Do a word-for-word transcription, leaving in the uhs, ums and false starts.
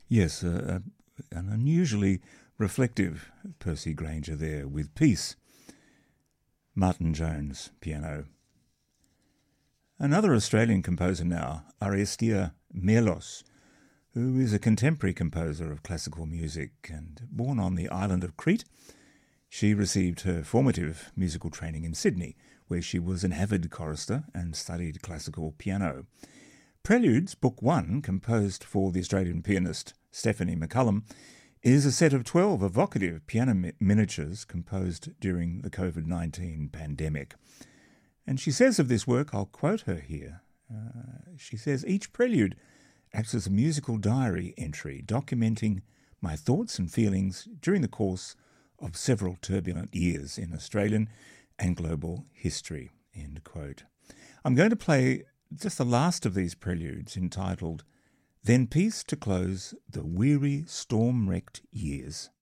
Yes, uh, an unusually reflective Percy Grainger there with Peace. Martin Jones, piano. Another Australian composer now, Arestia Melos, who is a contemporary composer of classical music and born on the island of Crete. She received her formative musical training in Sydney, where she was an avid chorister and studied classical piano. Preludes, Book One, composed for the Australian pianist Stephanie McCullum, is a set of twelve evocative piano mi- miniatures composed during the covid nineteen pandemic. And she says of this work, I'll quote her here, uh, she says, "Each prelude acts as a musical diary entry documenting my thoughts and feelings during the course of several turbulent years in Australian and global history," end quote. I'm going to play just the last of these preludes, entitled Then Peace to Close the Weary Storm-Wrecked Years.